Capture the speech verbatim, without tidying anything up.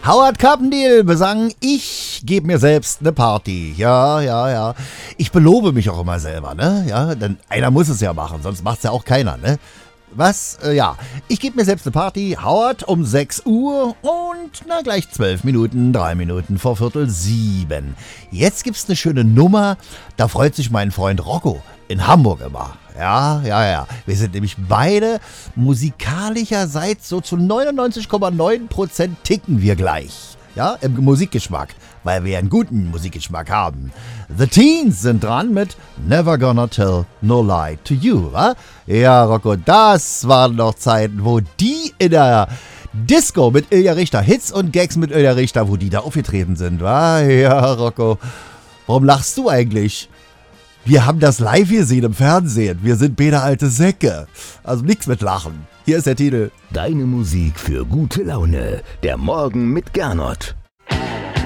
Howard Carpendale besang Ich gebe mir selbst eine Party. Ja, ja, ja. Ich belobe mich auch immer selber, ne? Ja, denn einer muss es ja machen, sonst macht's ja auch keiner, ne? Was? Äh, ja. Ich gebe mir selbst eine Party. Howard um sechs Uhr und na gleich zwölf Minuten, drei Minuten vor Viertel sieben. Jetzt gibt's eine schöne Nummer. Da freut sich mein Freund Rocco in Hamburg immer. Ja, ja, ja. Wir sind nämlich beide musikalischerseits so zu neunundneunzig Komma neun Prozent ticken wir gleich. Ja, im Musikgeschmack, weil wir einen guten Musikgeschmack haben. The Teens sind dran mit Never Gonna Tell No Lie to You, wa? Ja, Rocco, das waren noch Zeiten, wo die in der Disco mit Ilja Richter, Hits und Gags mit Ilja Richter, wo die da aufgetreten sind, wa? Ja, Rocco, warum lachst du eigentlich? Wir haben das live gesehen im Fernsehen. Wir sind beide alte Säcke. Also nichts mit Lachen. Hier ist der Titel. Deine Musik für gute Laune. Der Morgen mit Gernot.